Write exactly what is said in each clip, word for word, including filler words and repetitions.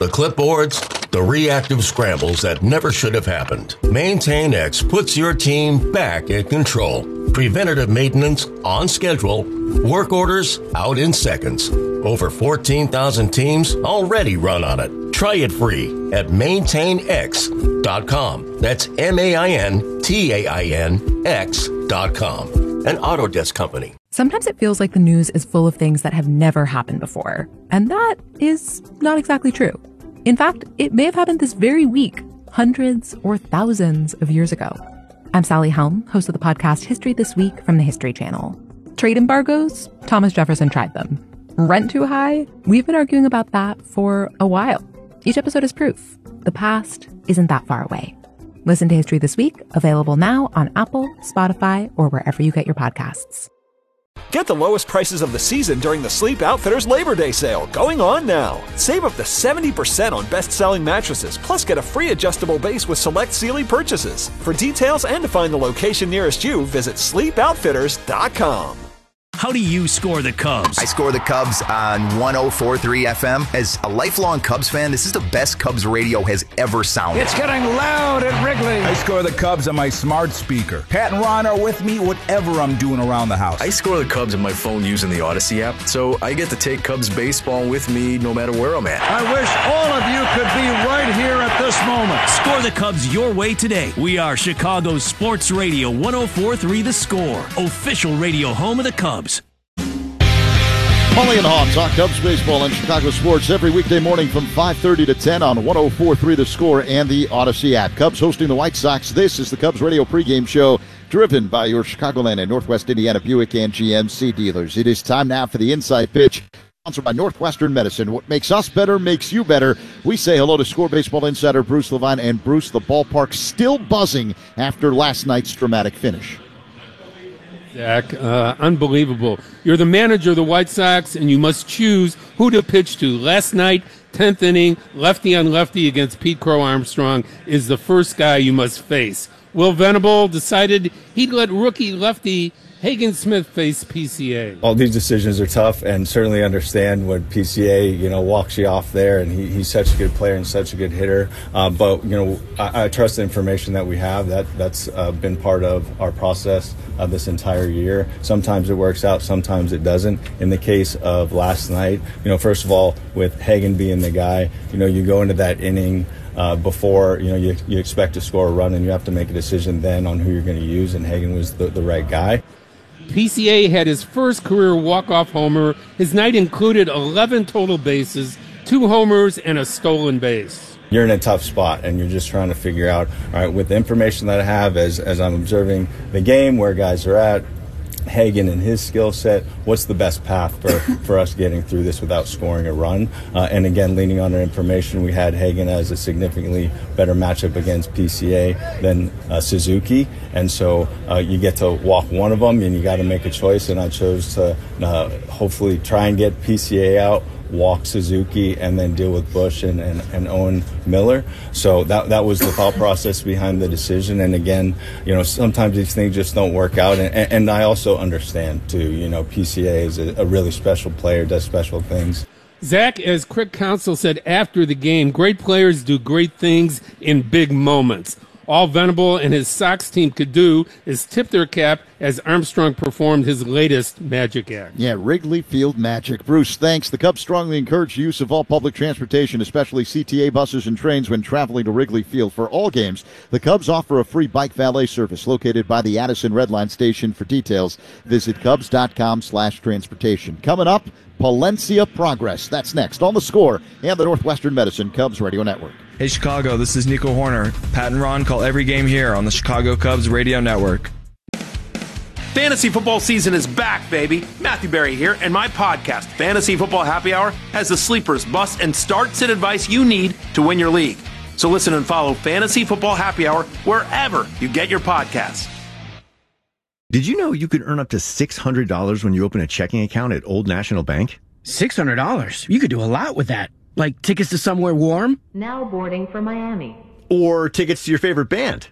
The clipboards, the reactive scrambles that never should have happened. Maintain X puts your team back in control. Preventative maintenance on schedule. Work orders out in seconds. Over fourteen thousand teams already run on it. Try it free at maintain x dot com. That's M A I N T A I N X dot com. An Autodesk company. Sometimes it feels like the news is full of things that have never happened before. And that is not exactly true. In fact, it may have happened this very week, hundreds or thousands of years ago. I'm Sally Helm, host of the podcast History This Week from the History Channel. Trade embargoes? Thomas Jefferson tried them. Rent too high? We've been arguing about that for a while. Each episode is proof. The past isn't that far away. Listen to History This Week, available now on Apple, Spotify, or wherever you get your podcasts. Get the lowest prices of the season during the Sleep Outfitters Labor Day sale, going on now. Save up to seventy percent on best-selling mattresses, plus get a free adjustable base with select Sealy purchases. For details and to find the location nearest you, visit sleep outfitters dot com. How do you score the Cubs? I score the Cubs on one oh four point three F M. As a lifelong Cubs fan, this is the best Cubs radio has ever sounded. It's getting loud at Wrigley. I score the Cubs on my smart speaker. Pat and Ron are with me whatever I'm doing around the house. I score the Cubs on my phone using the Odyssey app, so I get to take Cubs baseball with me no matter where I'm at. I wish all of you could be right here at this moment. Score the Cubs your way today. We are Chicago's Sports Radio one oh four point three The Score, official radio home of the Cubs. Paulie and Hahn talk Cubs baseball and Chicago sports every weekday morning from five thirty to ten on one oh four point three The Score and the Odyssey app. Cubs hosting the White Sox. This is the Cubs radio pregame show driven by your Chicagoland and Northwest Indiana Buick and G M C dealers. It is time now for the Inside Pitch, sponsored by Northwestern Medicine. What makes us better makes you better. We say hello to Score Baseball insider Bruce Levine. And Bruce, the ballpark still buzzing after last night's dramatic finish. Zach, uh, unbelievable. You're the manager of the White Sox, and you must choose who to pitch to. Last night, tenth inning, lefty on lefty against Pete Crow Armstrong is the first guy you must face. Will Venable decided he'd let rookie lefty Hagen Smith face P C A. All these decisions are tough, and certainly understand when P C A, you know, walks you off there, and he, he's such a good player and such a good hitter. Uh, but, you know, I, I trust the information that we have. That, that's uh, been part of our process uh, this entire year. Sometimes it works out, sometimes it doesn't. In the case of last night, you know, first of all, with Hagen being the guy, you know, you go into that inning Uh, before, you know, you, you expect to score a run, and you have to make a decision then on who you're going to use, and Hagen was the, the right guy. P C A had his first career walk-off homer. His night included eleven total bases, two homers, and a stolen base. You're in a tough spot, and you're just trying to figure out, all right, with the information that I have as, as I'm observing the game, where guys are at, Hagen and his skill set, what's the best path for, for us getting through this without scoring a run? Uh, and again, leaning on our information, we had Hagen as a significantly better matchup against P C A than uh, Suzuki. And so uh, you get to walk one of them, and you got to make a choice. And I chose to uh, hopefully try and get P C A out, walk Suzuki, and then deal with Bush and, and, and Owen Miller. So that that was the thought process behind the decision. And again, you know, sometimes these things just don't work out. And, and I also understand, too, you know, P C A is a, a really special player, does special things. Zach, as Crick Counsell said after the game, great players do great things in big moments. All Venable and his Sox team could do is tip their cap as Armstrong performed his latest magic act. Yeah, Wrigley Field magic. Bruce, thanks. The Cubs strongly encourage use of all public transportation, especially C T A buses and trains when traveling to Wrigley Field. For all games, the Cubs offer a free bike valet service located by the Addison Red Line station. For details, visit cubs.com slash transportation. Coming up, Palencia Progress. That's next on The Score and the Northwestern Medicine Cubs Radio Network. Hey, Chicago, this is Nico Horner. Pat and Ron call every game here on the Chicago Cubs Radio Network. Fantasy football season is back, baby. Matthew Berry here, and my podcast, Fantasy Football Happy Hour, has the sleepers, busts, and start-sit advice you need to win your league. So listen and follow Fantasy Football Happy Hour wherever you get your podcasts. Did you know you could earn up to six hundred dollars when you open a checking account at Old National Bank? six hundred dollars? You could do a lot with that. Like tickets to somewhere warm? Now boarding for Miami. Or tickets to your favorite band?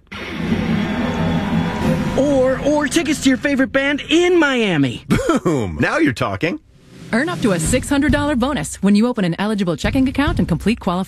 Or, or tickets to your favorite band in Miami. Boom! Now you're talking. Earn up to a six hundred dollars bonus when you open an eligible checking account and complete qualifying